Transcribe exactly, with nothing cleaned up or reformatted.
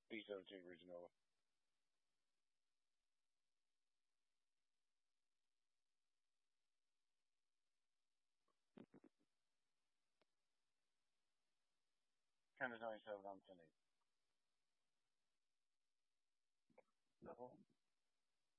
B seventeen original. Kind of twenty-seven, I'm twenty.